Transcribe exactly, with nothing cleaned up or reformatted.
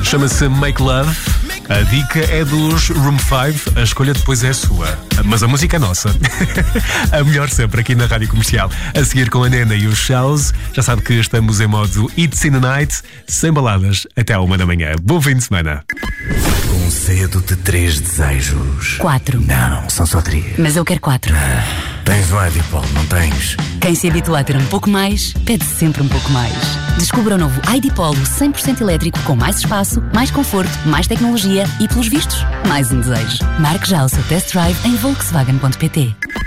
Chama-se Make Love. A dica é dos Room cinco, a escolha depois é sua. Mas a música é nossa. A melhor sempre aqui na Rádio Comercial. A seguir com a Nena e os Shows. Já sabe que estamos em modo It's in the Night, sem baladas, até à uma da manhã. Bom fim de semana. Concedo-te três desejos. Quatro. Não, são só três. Mas eu quero quatro. Ah, tens o Idipol, não tens? Quem se habitua a ter um pouco mais, pede sempre um pouco mais. Descubra o novo Idipolo cem por cento elétrico com mais espaço, mais conforto, mais tecnologia e, pelos vistos, mais um desejo. Marque já o seu test drive em volkswagen ponto pt.